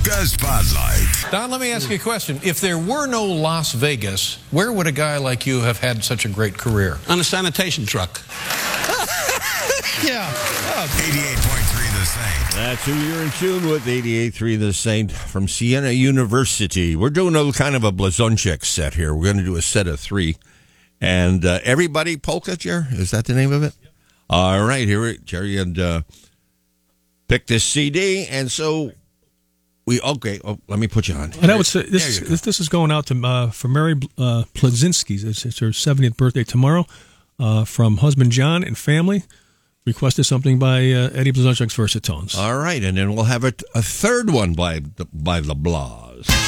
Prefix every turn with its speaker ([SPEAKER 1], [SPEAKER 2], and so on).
[SPEAKER 1] Polka Spotlight.
[SPEAKER 2] Don, let me ask you a question. If there were no Las Vegas, where would a guy like you have had such a great career?
[SPEAKER 3] On a sanitation truck.
[SPEAKER 2] Yeah.
[SPEAKER 1] 88.3 The Saint.
[SPEAKER 4] That's who you're in tune with, 88.3 The Saint from Siena University. We're doing a kind of a Blazonczyk set here. We're going to do a set of 3. And Everybody Polka, Jerry? Is that the name of it? Yep. All right, here, Jerry, and pick this CD. And so let me put you on.
[SPEAKER 5] And I would say this is going out to for Mary Plazinski. It's her 70th birthday tomorrow. From husband John and family. Requested something by Eddie Blazonczyk's Versatones.
[SPEAKER 4] All right, and then we'll have a third one by the Blas.